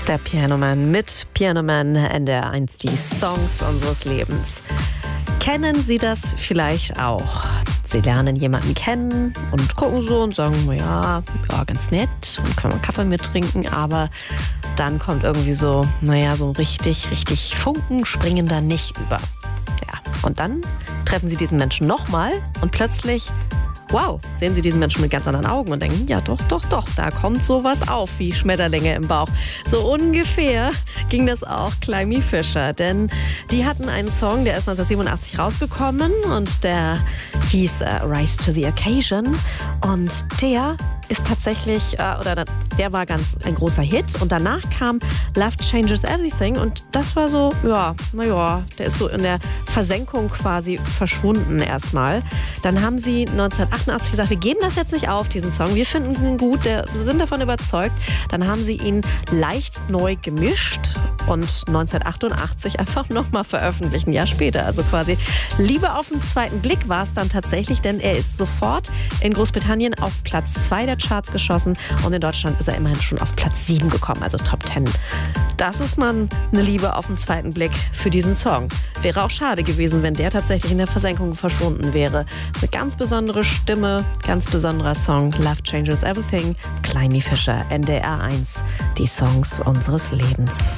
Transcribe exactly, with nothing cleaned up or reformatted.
Der Piano Man mit Piano Man N D R eins, die Songs unseres Lebens. Kennen Sie das vielleicht auch? Sie lernen jemanden kennen und gucken so und sagen, ja, ja, ganz nett und können einen Kaffee mittrinken, aber dann kommt irgendwie so, naja, so richtig, richtig Funken springen da nicht über. Ja, und dann treffen Sie diesen Menschen nochmal und plötzlich, wow, sehen Sie diesen Menschen mit ganz anderen Augen und denken, ja doch, doch, doch, da kommt sowas auf wie Schmetterlinge im Bauch. So ungefähr ging das auch Climie Fischer, denn die hatten einen Song, der ist neunzehnhundertsiebenundachtzig rausgekommen und der hieß uh, Rise to the Occasion und der ist tatsächlich, äh, oder der war ganz ein großer Hit und danach kam Love Changes Everything und das war so, ja, naja, der ist so in der Versenkung quasi verschwunden erstmal. Dann haben sie neunzehnhundertachtundachtzig gesagt, wir geben das jetzt nicht auf, diesen Song, wir finden ihn gut, wir sind davon überzeugt. Dann haben sie ihn leicht neu gemischt und neunzehnhundertachtundachtzig einfach nochmal veröffentlicht, ein Jahr später. Also quasi Liebe auf den zweiten Blick war es dann tatsächlich, denn er ist sofort in Großbritannien auf Platz zwei der Charts geschossen und in Deutschland ist er immerhin schon auf Platz sieben gekommen, also Top zehn. Das ist mal eine Liebe auf den zweiten Blick für diesen Song. Wäre auch schade gewesen, wenn der tatsächlich in der Versenkung verschwunden wäre. Eine ganz besondere Stimme, ganz besonderer Song, Love Changes Everything, Climie Fischer, N D R eins, die Songs unseres Lebens.